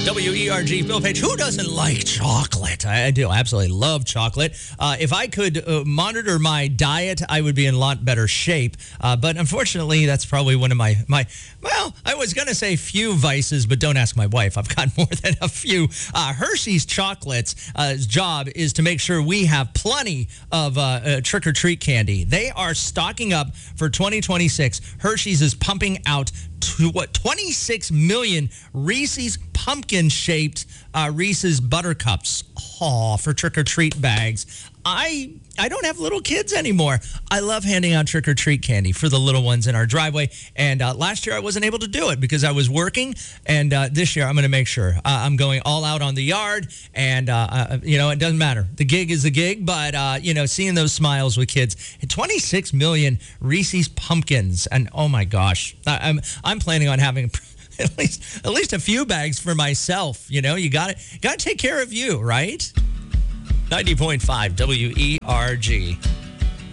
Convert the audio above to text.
WERG, Bill Page. Who doesn't like chocolate? I do. I absolutely love chocolate. If I could monitor my diet, I would be in a lot better shape. But unfortunately, that's probably one of my well, I was going to say few vices, but don't ask my wife. I've got more than a few. Hershey's Chocolates' job is to make sure we have plenty of trick-or-treat candy. They are stocking up for 2026. Hershey's is pumping out 26 million Reese's pumpkin-shaped Reese's Buttercups for trick-or-treat bags. I don't have little kids anymore. I love handing out trick-or-treat candy for the little ones in our driveway. And last year I wasn't able to do it because I was working. And this year I'm going to make sure I'm going all out on the yard. And, it doesn't matter. The gig is the gig. But, seeing those smiles with kids. 26 million Reese's Pumpkins. And, oh, my gosh. I'm planning on having at least a few bags for myself. You got to take care of you, right? 90.5 WERG.